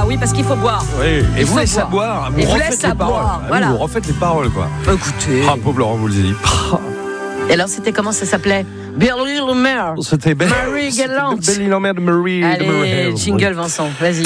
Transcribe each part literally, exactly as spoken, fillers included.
oui, parce qu'il faut boire. Oui, et Il vous faut laissez à boire. Vous Et vous refaites laissez les à paroles. boire, Ah oui, voilà. vous refaites les paroles, quoi. Écoutez. Ah, pauvre Laurent Voulzy. Et alors, c'était comment ça s'appelait? Billy le maire. C'était belle. Marie Galante. Billy Lambert de Marie. Allez, jingle Vincent, vas-y.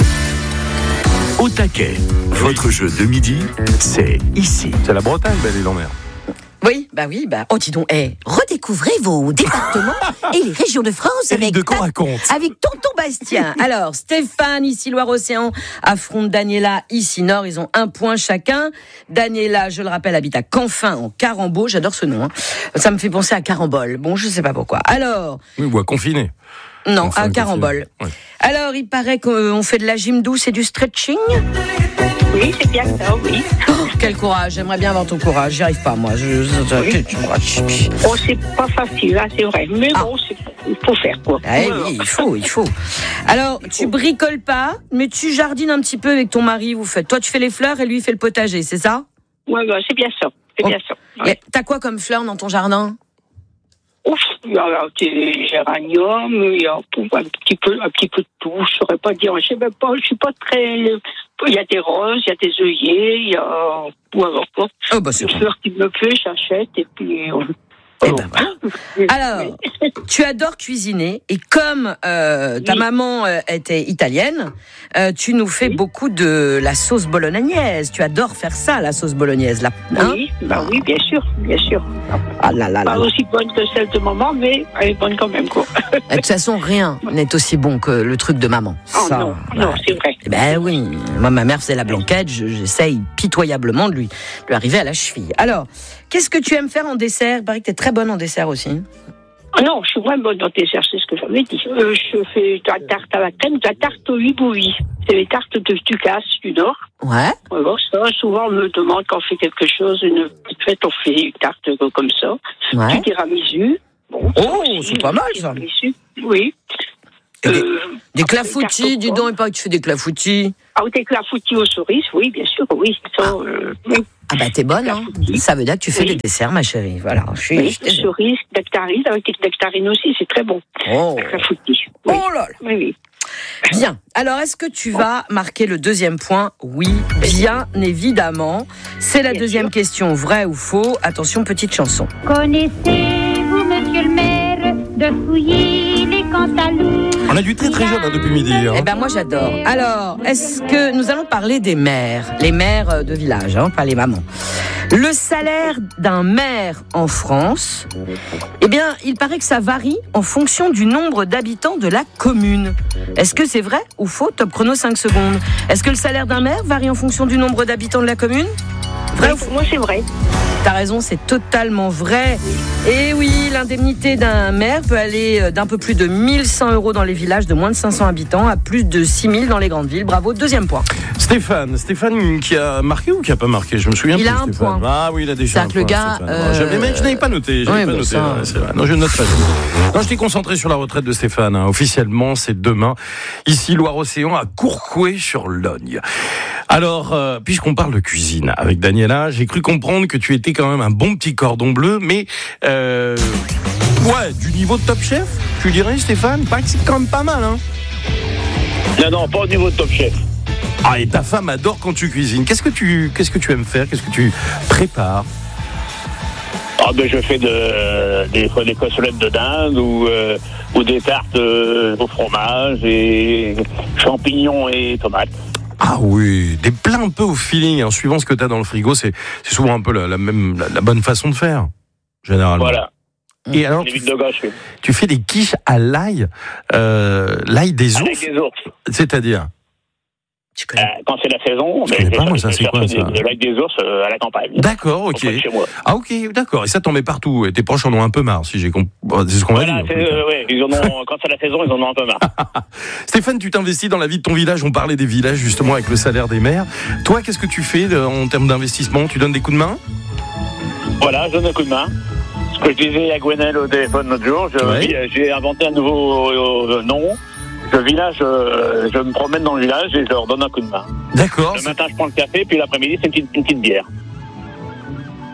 Au taquet, votre jeu de midi, c'est ici. C'est la Bretagne, Billy Lambert. Oui, bah oui, bah. Oh, dis donc, hey, redécouvrez vos départements et les régions de France avec, de quoi ta- raconte avec Tonton Bastien. Alors, Stéphane, ici Loire-Océan, affronte Daniela, ici Nord. Ils ont un point chacun. Daniela, je le rappelle, habite à Canfin, en Carambeau. J'adore ce nom. Hein. Ça me fait penser à Carambole. Bon, je sais pas pourquoi. Alors. Oui, ou à confiner. Non, Enfin, à Carambole. Ouais. Alors, il paraît qu'on fait de la gym douce et du stretching. Oui, c'est bien ça, oui. Oh, quel courage, j'aimerais bien avoir ton courage. J'y arrive pas, moi. Je, je, je, Oui. je- Oh, c'est pas facile, hein, c'est vrai. Mais Ah. bon, c'est, il faut faire, quoi. Ah oui, il faut, il faut. Alors, tu bricoles pas, mais tu jardines un petit peu avec ton mari. Vous faites. Toi, tu fais les fleurs et lui, il fait le potager, c'est ça? Ouais, ouais, c'est bien ça. C'est Oh. bien ça. Ouais. Et t'as quoi comme fleurs dans ton jardin? Ouf, il y a des géraniums, il y a un petit peu, un petit peu de tout. Je saurais pas dire. Je sais même pas. Je suis pas très. Il y a des roses, il y a des œillets, il y a. Voilà, quoi. Oh, bah, c'est Une bon. fleur qui me plaît, j'achète et puis. euh, Eh ben, voilà. Alors, tu adores cuisiner et comme euh, ta Oui. maman euh, était italienne, euh, tu nous fais Oui. beaucoup de la sauce bolognaise. Tu adores faire ça, la sauce bolognaise, là. Hein? Oui, bah oui, bien sûr, bien sûr. Ah là là là. Pas là. aussi bonne que celle de maman, mais elle est bonne quand même, quoi. De toute façon, rien n'est aussi bon que le truc de maman. Oh Ça, non, voilà. non, c'est vrai. Eh ben oui, moi ma mère faisait la blanquette, je- j'essaye pitoyablement de lui, de lui arriver à la cheville. Alors, qu'est-ce que tu aimes faire en dessert? Il paraît que t'es très bonne en dessert aussi. Ah non, je suis vraiment bonne dans tes dessert, c'est ce que j'avais dit. Euh, je fais de la tarte à la crème, de la tarte au hibouillis. C'est les tartes de Ducasse du Nord. Ouais. Alors, ça, souvent, on me demande quand on fait quelque chose, une petite fête, on fait une tarte comme ça. Ouais. Du tiramisu. Bon, Oh, aussi, c'est pas mal, ça. tiramisu, oui. Et des, Euh, des après, clafoutis, tarte aux dis pommes. donc, il paraît que tu fais des clafoutis. Ah, des clafoutis aux cerises, oui, bien sûr, oui. Ça, euh, oui. Ah bah t'es bonne, hein. Clafoutis. Ça veut dire que tu fais Oui. des desserts, ma chérie. Voilà, je suis... Oui, je t'ai- cerises, nectarines, avec des nectarines aussi, c'est très bon. Oh. La clafoutis. Oui. Oh là là. Oui, oui. Bien. Alors, est-ce que tu vas marquer le deuxième point? Oui, bien évidemment. C'est la Bien deuxième sûr. question, vrai ou faux? Attention, petite chanson. Connaissez-vous, monsieur le maire, de fouiller les cantaloupes? On a du très très jeune hein, depuis midi. Hein. Eh ben moi j'adore. Alors, est-ce que nous allons parler des mères, les mères de village, hein, pas les mamans. Le salaire d'un maire en France, eh bien, il paraît que ça varie en fonction du nombre d'habitants de la commune. Est-ce que c'est vrai ou faux? Top chrono cinq secondes. Est-ce que le salaire d'un maire varie en fonction du nombre d'habitants de la commune? Vrai Oui, ou faux? pour moi, c'est vrai. T'as raison, c'est totalement vrai. Et oui, l'indemnité d'un maire peut aller d'un peu plus de mille cent euros dans les villages de moins de cinq cents habitants à plus de six mille dans les grandes villes. Bravo, deuxième point. Stéphane, Stéphane qui a marqué ou qui a pas marqué? Je me souviens Il plus. a un Stéphane. point. Ah oui, il a déjà un C'est-à-dire que le point, gars, Stéphane. euh, J'avais même- je n'avais pas noté. J'avais oui, pas mais noté. ça- Ouais, c'est vrai. Non, je note pas. Non, je t'ai concentré sur la retraite de Stéphane. hein. Officiellement, c'est demain. Ici, Loire-Océan, à Courcouet-sur-Logne. Alors, euh, puisqu'on parle de cuisine avec Daniela, j'ai cru comprendre que tu étais quand même un bon petit cordon bleu, mais euh, ouais, du niveau de Top Chef, tu dirais, Stéphane? Pas que c'est quand même pas mal, hein? Non, non, pas au niveau de Top Chef. Ah, et ta femme adore quand tu cuisines. Qu'est-ce que tu, qu'est-ce que tu aimes faire? Qu'est-ce que tu prépares? Ah ben je fais de, des fois des cassolettes de dinde ou, euh, ou des tartes euh, au fromage et champignons et tomates. Ah oui, des plats un peu au feeling, hein, suivant ce que tu as dans le frigo, c'est, c'est souvent un peu la, la même, la, la bonne façon de faire, généralement. Voilà. Et alors, Des tu, huiles de gâche. tu fais des quiches à l'ail, euh, l'ail des Avec ours, des ours. c'est-à-dire? Tu Euh, connais. quand c'est la saison, Je connais pas, moi, ça, je c'est quoi, cherche ça des- de l'ail des ours euh, à la campagne. D'accord, ok. Auprès de chez moi. Ah ok, d'accord. Et ça t'en met partout. Et tes proches en ont un peu marre, si j'ai compris. C'est ce qu'on va Voilà, dire. c'est, euh, ouais, ils en ont, quand c'est la saison, ils en ont un peu marre. Stéphane, tu t'investis dans la vie de ton village. On parlait des villages justement avec le salaire des maires. Toi, qu'est-ce que tu fais de- en termes d'investissement? Tu donnes des coups de main? Voilà, je donne un coup de main. Ce que je disais à Gwenelle au téléphone l'autre jour, je, Ouais. j'ai inventé un nouveau euh, nom. Le village, euh, je me promène dans le village et je leur donne un coup de main. D'accord. Le matin, je prends le café, puis l'après-midi, c'est une petite, une petite bière.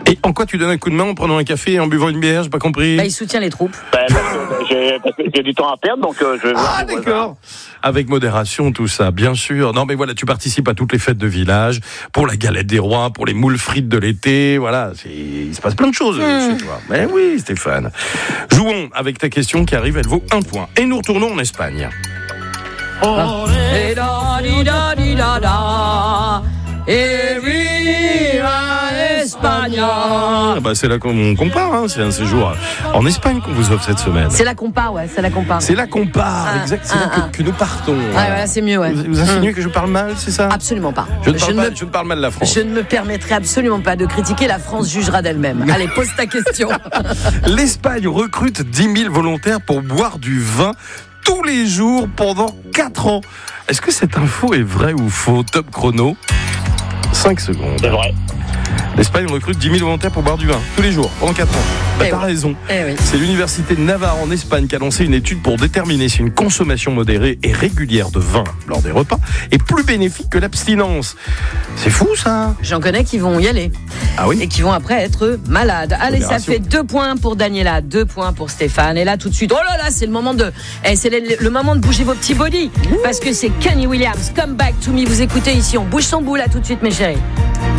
Et en quoi tu donnes un coup de main en prenant un café et en buvant une bière? J'ai pas compris. Bah, il soutient les troupes. Ben, parce que j'ai, parce que j'ai du temps à perdre, donc euh, je vais voir. Ah mes d'accord. Avec modération, tout ça, bien sûr. Non mais voilà, tu participes à toutes les fêtes de village, pour la galette des rois, pour les moules frites de l'été, voilà. C'est... Il se passe plein de choses mmh. chez toi. Mais oui, Stéphane. Jouons avec ta question qui arrive, elle vaut un point. Et nous retournons en Espagne. Ah. Et da, di, da, di, da, da. Et viva España. Ah bah c'est là qu'on compare, hein. C'est un séjour en Espagne qu'on vous offre cette semaine. C'est là qu'on part, ouais, c'est là qu'on part. C'est là qu'on part, ah, exact, c'est ah, là ah. que, que nous partons. Ah, voilà. voilà, c'est mieux, ouais. Vous, vous insinuez mmh. que je parle mal, c'est ça? Absolument pas. Je ne, parle je, pas, ne... je ne parle mal de la France. Je ne me permettrai absolument pas de critiquer, la France jugera d'elle-même. Allez, pose ta question. L'Espagne recrute dix mille volontaires pour boire du vin tous les jours pendant quatre ans. Est-ce que cette info est vraie ou faux? Top chrono. cinq secondes. C'est vrai. L'Espagne recrute dix mille volontaires pour boire du vin tous les jours, pendant quatre ans. Bah, eh t'as oui. raison. Eh oui. C'est l'université de Navarre en Espagne qui a lancé une étude pour déterminer si une consommation modérée et régulière de vin lors des repas est plus bénéfique que l'abstinence. C'est fou ça. J'en connais qui vont y aller. Ah oui. Et qui vont après être malades. Allez, ça fait deux points pour Daniela, deux points pour Stéphane. Et là, tout de suite, oh là là, c'est le moment de, eh, c'est le, le moment de bouger vos petits bodys. Parce que c'est Kenny Williams, Come Back to Me. Vous écoutez ici, on bouge son boule. À tout de suite, mes chéris.